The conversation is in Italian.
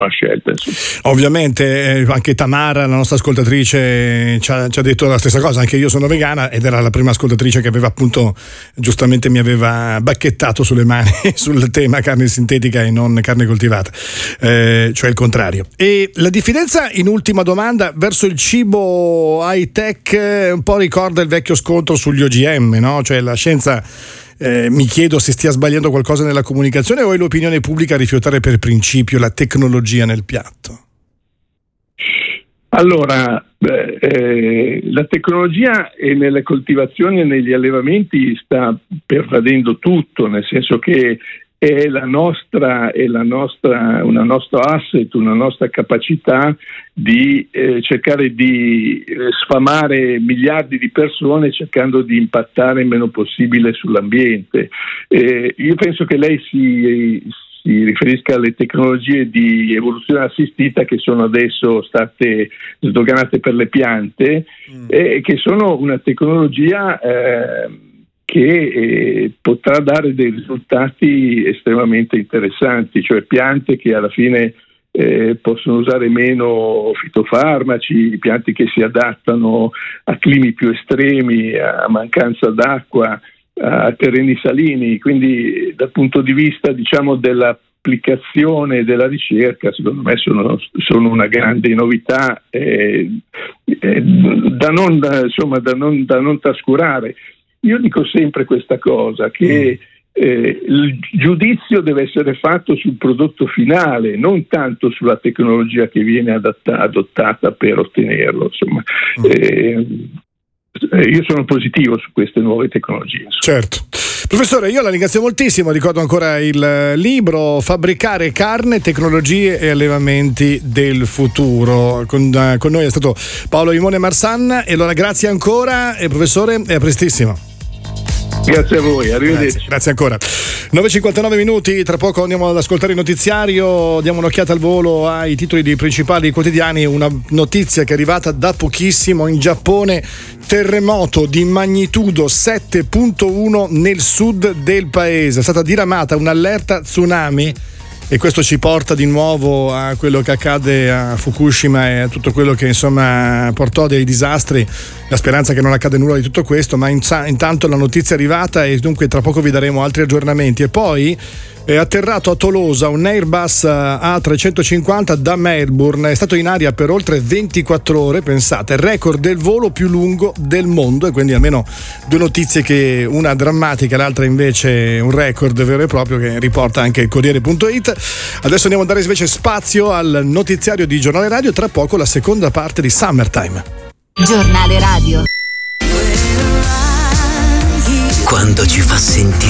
scelta, insomma. Ovviamente anche Tamara, la nostra ascoltatrice, ci ha detto la stessa cosa. Anche io sono vegana ed era la prima ascoltatrice che aveva appunto giustamente mi aveva bacchettato sulle mani sul tema carne sintetica e non carne coltivata, cioè il contrario. E la diffidenza, in ultima domanda, verso il cibo high tech un po' ricorda il vecchio scontro sugli OGM, no? Cioè la scienza, mi chiedo se stia sbagliando qualcosa nella comunicazione o è l'opinione pubblica a rifiutare per principio la tecnologia nel piatto? Allora, la tecnologia nelle coltivazioni e negli allevamenti sta pervadendo tutto, nel senso che è una nostra asset, una nostra capacità di cercare di sfamare miliardi di persone cercando di impattare il meno possibile sull'ambiente. Io penso che lei si riferisca alle tecnologie di evoluzione assistita che sono adesso state sdoganate per le piante, che sono una tecnologia che potrà dare dei risultati estremamente interessanti, cioè piante che alla fine possono usare meno fitofarmaci, piante che si adattano a climi più estremi, a mancanza d'acqua, a terreni salini. Quindi dal punto di vista, diciamo, dell'applicazione della ricerca, secondo me sono una grande novità da non trascurare. Io dico sempre questa cosa, che il giudizio deve essere fatto sul prodotto finale, non tanto sulla tecnologia che viene adottata per ottenerlo. Insomma, io sono positivo su queste nuove tecnologie. Certo. Professore, io la ringrazio moltissimo, ricordo ancora il libro Fabbricare carne, tecnologie e allevamenti del futuro. Con noi è stato Paolo Limone Marsan, e allora grazie ancora, e professore, e a prestissimo. Grazie a voi, arrivederci. Grazie ancora. 9:59 minuti, tra poco andiamo ad ascoltare il notiziario, diamo un'occhiata al volo ai titoli dei principali quotidiani. Una notizia che è arrivata da pochissimo: in Giappone, terremoto di magnitudo 7.1 nel sud del paese, è stata diramata un'allerta tsunami. E questo ci porta di nuovo a quello che accade a Fukushima e a tutto quello che insomma portò dei disastri. La speranza che non accade nulla di tutto questo, ma intanto la notizia è arrivata e dunque tra poco vi daremo altri aggiornamenti. E poi è atterrato a Tolosa un Airbus A350 da Melbourne, è stato in aria per oltre 24 ore, pensate, record del volo più lungo del mondo. E quindi almeno due notizie, che una drammatica e l'altra invece un record vero e proprio, che riporta anche il Corriere.it. Adesso andiamo a dare invece spazio al notiziario di Giornale Radio, tra poco la seconda parte di Summertime. Giornale Radio, quando ci fa sentire